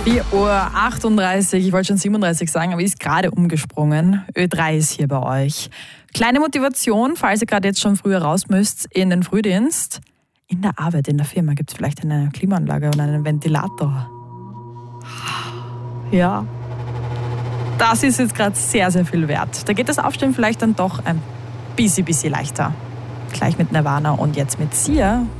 4:38 Uhr, ich wollte schon 37 sagen, aber ist gerade umgesprungen. Ö3 ist hier bei euch. Kleine Motivation, falls ihr gerade jetzt schon früher raus müsst in den Frühdienst. In der Arbeit, in der Firma gibt es vielleicht eine Klimaanlage oder einen Ventilator. Ja, das ist jetzt gerade sehr, sehr viel wert. Da geht das Aufstehen vielleicht dann doch ein bisschen leichter. Gleich mit Nirvana und jetzt mit Sia.